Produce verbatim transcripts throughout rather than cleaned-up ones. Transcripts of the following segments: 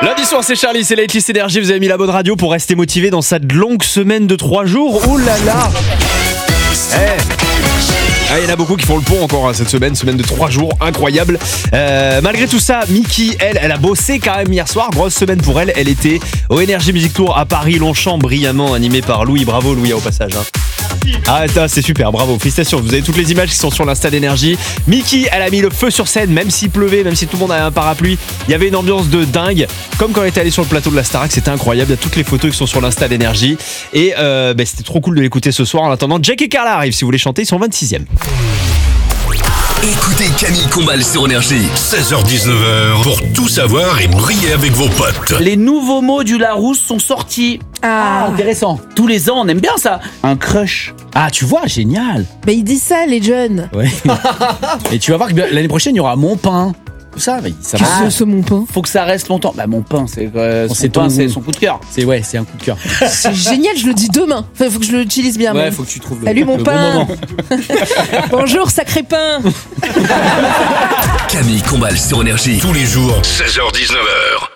Lundi soir, c'est Charlie, c'est Lately Énergie. Vous avez mis la bonne radio pour rester motivé dans cette longue semaine de trois jours. Ouh là là. Eh. Ah, il y en a beaucoup qui font le pont encore hein, cette semaine, semaine de trois jours, incroyable. Euh, malgré tout ça, Miki, elle, elle a bossé quand même hier soir, grosse semaine pour elle. Elle était au Energy Music Tour à Paris, Longchamp, brillamment animé par Louis. Bravo Louis au passage. Hein. Ah, c'est super, bravo, félicitations. Vous avez toutes les images qui sont sur l'Insta d'Energy. Miki, elle a mis le feu sur scène, même s'il pleuvait, même si tout le monde avait un parapluie. Il y avait une ambiance de dingue, comme quand elle était allée sur le plateau de la Starac, c'était incroyable. Il y a toutes les photos qui sont sur l'Insta d'Energy. Et euh, bah, c'était trop cool de l'écouter ce soir. En attendant, Jack et Carla arrivent si vous voulez chanter, ils sont vingt-sixième. Écoutez Camille Combal sur Énergie, seize heures dix-neuf heures, pour tout savoir et briller avec vos potes. Les nouveaux mots du Larousse sont sortis. Ah, Ah, intéressant. Tous les ans, on aime bien ça. Un crush. Ah, tu vois, génial. bah ils disent ça les jeunes. Ouais. Et tu vas voir que l'année prochaine, il y aura mon pain. Tout ça, mais ça Qu'est-ce va. que c'est mon pain? Faut que ça reste longtemps. Bah, mon pain, c'est euh, son c'est pain, ton- c'est son coup de cœur. C'est ouais, c'est un coup de cœur. C'est génial, je le dis demain. Enfin, faut que je l'utilise bien. Ouais, même. faut que tu trouves le, Salut mon le pain. bon moment. Bonjour sacré pain. Camille Combal sur Énergie, tous les jours, seize heures dix-neuf heures.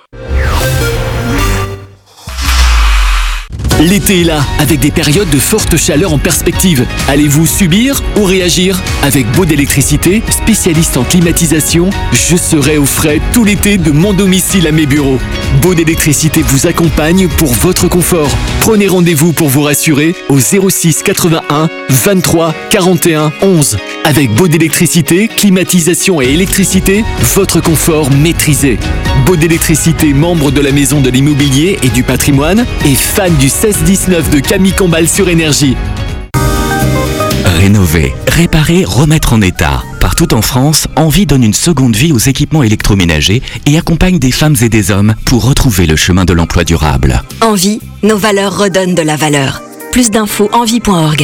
L'été est là, avec des périodes de forte chaleur en perspective. Allez-vous subir ou réagir? Avec Baud d'électricité, spécialiste en climatisation, je serai au frais tout l'été de mon domicile à mes bureaux. Baud d'électricité vous accompagne pour votre confort. Prenez rendez-vous pour vous rassurer au zéro six quatre-vingt-un vingt-trois quarante et un onze. Avec Baud d'électricité, climatisation et électricité, votre confort maîtrisé. Baud d'électricité, membre de la Maison de l'Immobilier et du Patrimoine, et fan du seize dix-neuf de Camille Combal sur Énergie. Rénover, réparer, remettre en état. Partout en France, Envie donne une seconde vie aux équipements électroménagers et accompagne des femmes et des hommes pour retrouver le chemin de l'emploi durable. Envie, nos valeurs redonnent de la valeur. Plus d'infos envie point org.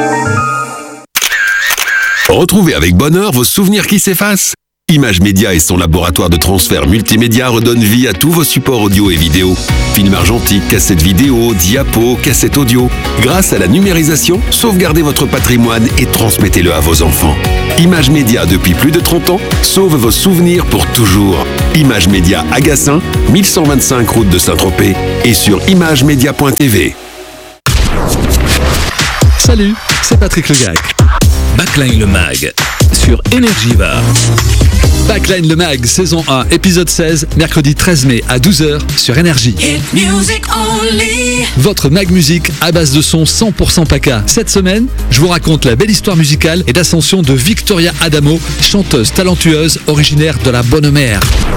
Retrouvez avec bonheur vos souvenirs qui s'effacent. Image Média et son laboratoire de transfert multimédia redonnent vie à tous vos supports audio et vidéo. Films argentiques, cassettes vidéo, diapos, cassettes audio. Grâce à la numérisation, sauvegardez votre patrimoine et transmettez-le à vos enfants. Image Média depuis plus de trente ans sauve vos souvenirs pour toujours. Image Média à Gassin, mille cent vingt-cinq route de Saint-Tropez et sur image média point t v. Salut, c'est Patrick Legac. Backline le Mag sur Énergie Va. Backline le Mag, saison un, épisode seize, mercredi treize mai à douze heures sur Énergie. Votre Mag Music à base de son cent pour cent PACA. Cette semaine, je vous raconte la belle histoire musicale et d'ascension de Victoria Adamo, chanteuse talentueuse originaire de la Bonne Mère.